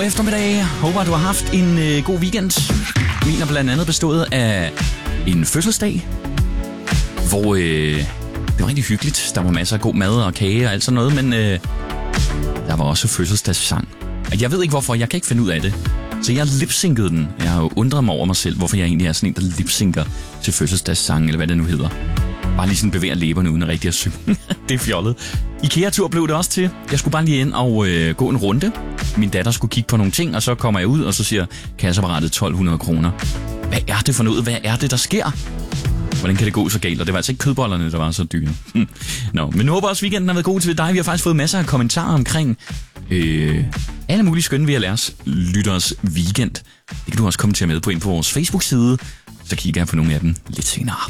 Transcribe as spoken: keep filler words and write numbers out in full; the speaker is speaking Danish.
God eftermiddag. Håber, du har haft en øh, god weekend. Min er blandt andet bestået af en fødselsdag, hvor øh, det var rigtig hyggeligt. Der var masser af god mad og kage og alt sådan noget, men øh, der var også fødselsdagssang. Jeg ved ikke hvorfor, jeg kan ikke finde ud af det. Så jeg lipsynkede den. Jeg har jo undret mig over mig selv, hvorfor jeg egentlig er sådan en, der lipsynker til fødselsdagssang, eller hvad det nu hedder. Bare lige sådan bevæger læberne uden at rigtig at synge. Det er fjollet. IKEA-tur blev det også til. Jeg skulle bare lige ind og øh, gå en runde. Min datter skulle kigge på nogle ting, og så kommer jeg ud, og så siger kasseapparatet tolv hundrede kroner. Hvad er det for noget? Hvad er det, der sker? Hvordan kan det gå så galt? Og det var altså ikke kødbollerne, der var så dyre. Nå, men nu håber også, weekenden har været god til dig. Vi har faktisk fået masser af kommentarer omkring øh, alle mulige skønne ved at lære os lytters weekend. Det kan du også kommentere med på ind på vores Facebook-side. Så kigger jeg på nogle af dem lidt senere.